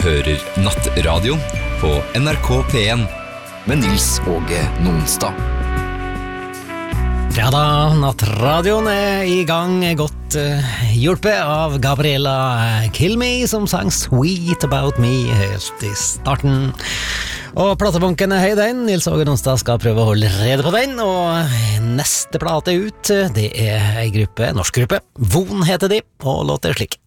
hører Nattradioen på NRK P1 med Nils Åge Nonstad. Ja da, Nattradioen i gang, godt hjulpet av Gabriella Kilmi, som sang Sweet About Me helt i starten. Og platebunken høy den, Nils Åge Nonstad skal prøve å holde rede på den, og neste plate ut, det en gruppe, norsk gruppe, Von heter de, og låter slik.